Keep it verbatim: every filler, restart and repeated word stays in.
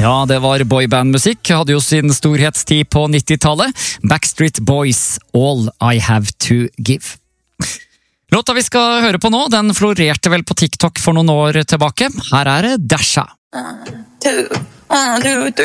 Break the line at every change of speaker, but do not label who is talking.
Ja, det var boybandmusikk. Hadde jo sin storhetstid på nittitallet. Backstreet Boys, All I Have To Give. Låta vi skal høre på nå, den florerte vel på TikTok for noen år tilbake. Her er det Dasha.
One, two, one, two, three.